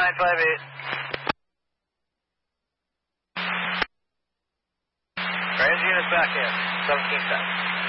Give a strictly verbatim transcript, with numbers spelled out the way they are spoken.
nine five eight. Trans units back in, seventeen ten.